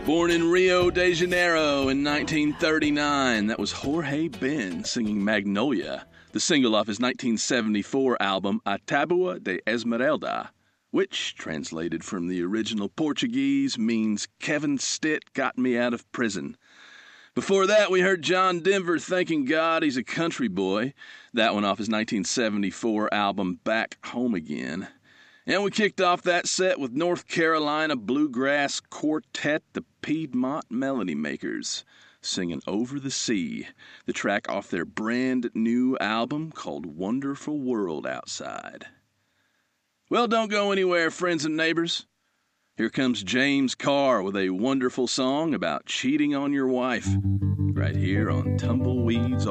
Born in Rio de Janeiro in 1939, that was Jorge Ben singing Magnolia, the single off his 1974 album A Tábua de Esmeralda, which, translated from the original Portuguese, means Kevin Stitt got me out of prison. Before that, we heard John Denver thanking God he's a country boy, that one off his 1974 album Back Home Again. And we kicked off that set with North Carolina bluegrass quartet, the Piedmont Melody Makers, singing Over the Sea, the track off their brand new album called Wonderful World Outside. Well, don't go anywhere, friends and neighbors. Here comes James Carr with a wonderful song about cheating on your wife, right here on Tumbleweeds